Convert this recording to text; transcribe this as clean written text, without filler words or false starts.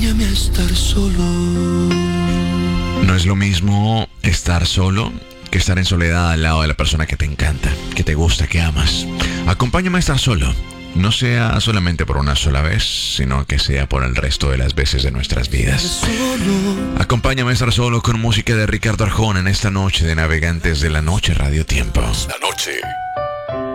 Acompáñame a estar solo. No es lo mismo estar solo que estar en soledad al lado de la persona que te encanta, que te gusta, que amas. Acompáñame a estar solo. No sea solamente por una sola vez, sino que sea por el resto de las veces de nuestras vidas. Acompáñame a estar solo con música de Ricardo Arjona en esta noche de Navegantes de la Noche Radio Tiempo. La noche